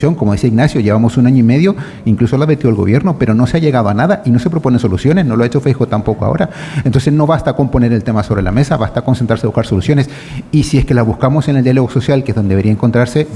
Como decía Ignacio, llevamos 1 año y medio, incluso la metió el gobierno, pero no se ha llegado a nada y no se proponen soluciones, no lo ha hecho Feijóo tampoco ahora. Entonces no basta con poner el tema sobre la mesa, basta con sentarse a buscar soluciones, y si es que las buscamos en el diálogo social, que es donde debería encontrarse,